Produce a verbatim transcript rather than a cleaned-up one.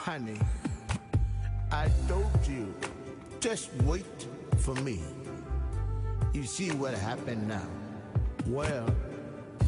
Honey, I told you, just wait for me. You see what happened now? Well,